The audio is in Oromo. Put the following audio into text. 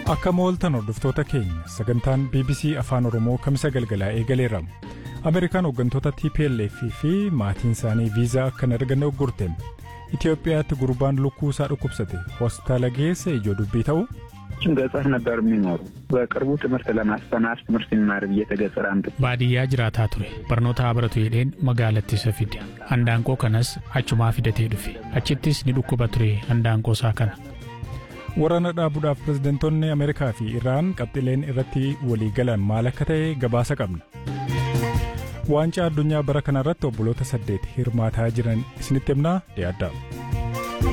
Akka mooltan hordoftoota keenya sagantaan BBC Afaan Oromoo kamisa galgalaa eegaleera. Ameerikaan hooggantoota TPLF fi maatiin isaanii viizaa akka hin arganne uggurte. Itoophiyaatti gurbaan lukkuu isaa dhukkubsate hospitaala geesse ijoo dubbii ta'u. ገጠር ነበር የሚኖሩ በቅርቡ ትምህርት ለማስተማር ትምህርት ሲማር እየተገጠረ አንተ baadiyyaa jiraataa ture barnoota baratu jedheen magaalatti isa fide handaanqoo kanas achumaa fidatee dhufe achittis ni dhukkuba ture handaanqoo isaa kana. Waraana dhaabuudhaaf pirezidaantoonni Ameerikaa fi Iraan qabxileen irratti walii galan maal akka ta'e gabaasa qabna. Waancaa addunyaa bara kana irratti obboloota 8 hirmaataa jiran isinitti himnaa dhiyaadhaa.